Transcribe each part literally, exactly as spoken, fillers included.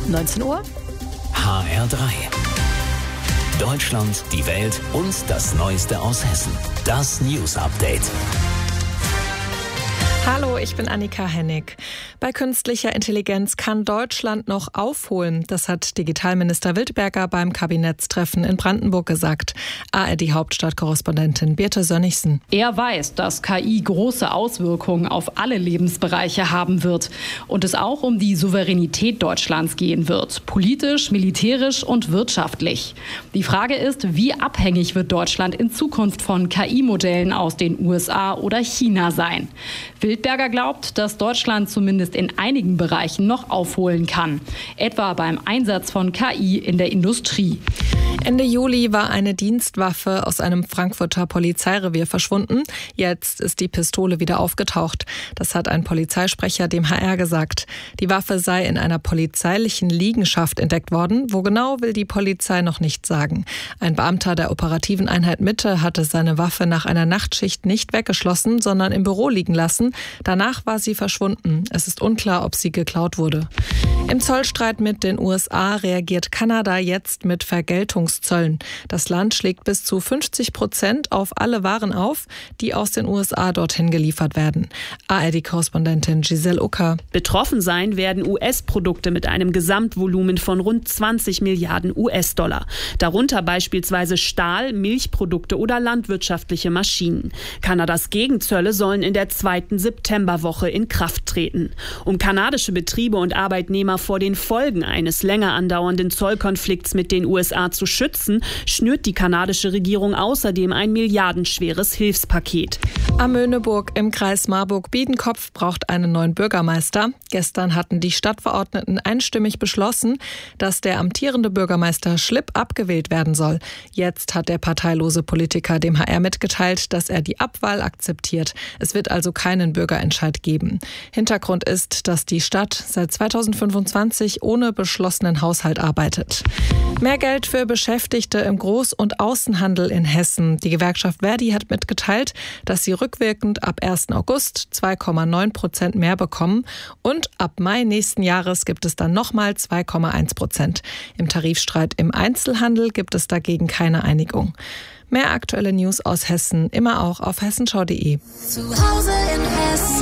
neunzehn Uhr. H R drei. Deutschland, die Welt und das Neueste aus Hessen. Das News Update. Hallo, ich bin Annika Hennig. Bei künstlicher Intelligenz kann Deutschland noch aufholen. Das hat Digitalminister Wildberger beim Kabinettstreffen in Brandenburg gesagt. A R D-Hauptstadtkorrespondentin Birte Sönnigsen. Er weiß, dass K I große Auswirkungen auf alle Lebensbereiche haben wird und es auch um die Souveränität Deutschlands gehen wird. Politisch, militärisch und wirtschaftlich. Die Frage ist, wie abhängig wird Deutschland in Zukunft von K I-Modellen aus den U S A oder China sein? Wildberger glaubt, dass Deutschland zumindest in einigen Bereichen noch aufholen kann. Etwa beim Einsatz von K I in der Industrie. Ende Juli war eine Dienstwaffe aus einem Frankfurter Polizeirevier verschwunden. Jetzt ist die Pistole wieder aufgetaucht. Das hat ein Polizeisprecher dem H R gesagt. Die Waffe sei in einer polizeilichen Liegenschaft entdeckt worden. Wo genau, will die Polizei noch nicht sagen. Ein Beamter der operativen Einheit Mitte hatte seine Waffe nach einer Nachtschicht nicht weggeschlossen, sondern im Büro liegen lassen. Danach war sie verschwunden. Es ist unklar, ob sie geklaut wurde. Im Zollstreit mit den U S A reagiert Kanada jetzt mit Vergeltungszöllen. Das Land schlägt bis zu fünfzig Prozent auf alle Waren auf, die aus den U S A dorthin geliefert werden. A R D-Korrespondentin Giselle Ucker. Betroffen sein werden U S-Produkte mit einem Gesamtvolumen von rund zwanzig Milliarden U S-Dollar. Darunter beispielsweise Stahl, Milchprodukte oder landwirtschaftliche Maschinen. Kanadas Gegenzölle sollen in der zweiten Septemberwoche in Kraft treten. Um kanadische Betriebe und Arbeitnehmer vor den Folgen eines länger andauernden Zollkonflikts mit den U S A zu schützen, schnürt die kanadische Regierung außerdem ein milliardenschweres Hilfspaket. Amöneburg im Kreis Marburg-Biedenkopf braucht einen neuen Bürgermeister. Gestern hatten die Stadtverordneten einstimmig beschlossen, dass der amtierende Bürgermeister Schlipp abgewählt werden soll. Jetzt hat der parteilose Politiker dem H R mitgeteilt, dass er die Abwahl akzeptiert. Es wird also keinen Bürgerentscheid geben. Hintergrund ist, dass die Stadt seit zweitausendfünfundzwanzig ohne beschlossenen Haushalt arbeitet. Mehr Geld für Beschäftigte im Groß- und Außenhandel in Hessen. Die Gewerkschaft Verdi hat mitgeteilt, dass sie rückwirkend ab ersten August zwei Komma neun Prozent mehr bekommen und ab Mai nächsten Jahres gibt es dann nochmal zwei Komma eins Prozent. Im Tarifstreit im Einzelhandel gibt es dagegen keine Einigung. Mehr aktuelle News aus Hessen immer auch auf hessenschau punkt de. Zu Hause in Hessen.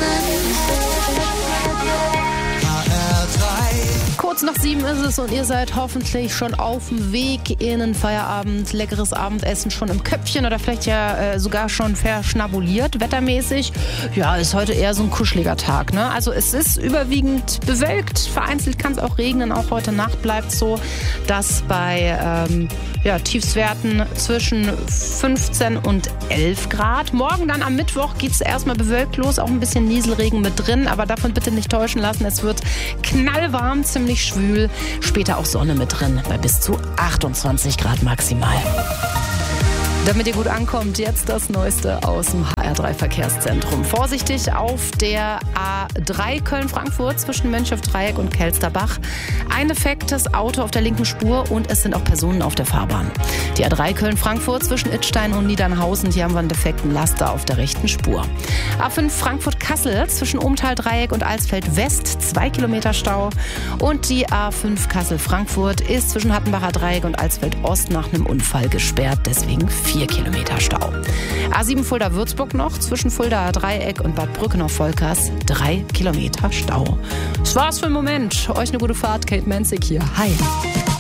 Kurz nach sieben ist es und ihr seid hoffentlich schon auf dem Weg in einen Feierabend. Leckeres Abendessen schon im Köpfchen oder vielleicht ja äh, sogar schon verschnabuliert. Wettermäßig, ja, ist heute eher so ein kuscheliger Tag, ne? Also es ist überwiegend bewölkt. Vereinzelt kann es auch regnen. Auch heute Nacht bleibt so, dass bei ähm, ja, Tiefstwerten zwischen fünfzehn und elf Grad. Morgen dann am Mittwoch geht es erstmal bewölkt los. Auch ein bisschen Nieselregen mit drin. Aber davon bitte nicht täuschen lassen. Es wird knallwarm, ziemlich schwül, später auch Sonne mit drin, bei bis zu achtundzwanzig Grad maximal. Damit ihr gut ankommt, jetzt das Neueste aus dem H R drei Verkehrszentrum. Vorsichtig auf der A drei Köln-Frankfurt zwischen Mönchhof-Dreieck und Kelsterbach. Ein defektes Auto auf der linken Spur und es sind auch Personen auf der Fahrbahn. Die A drei Köln-Frankfurt zwischen Idstein und Niedernhausen, hier haben wir einen defekten Laster auf der rechten Spur. A fünf Frankfurt-Kassel zwischen Umtal-Dreieck und Alsfeld-West, zwei Kilometer Stau. Und die A fünf Kassel-Frankfurt ist zwischen Hattenbacher Dreieck und Alsfeld-Ost nach einem Unfall gesperrt, deswegen vier Kilometer Stau. A sieben Fulda-Würzburg noch, zwischen Fuldaer Dreieck und Bad Brückenau-Volkers, drei Kilometer Stau. Das war's für den Moment. Euch eine gute Fahrt, Kate Menzig hier. Hi.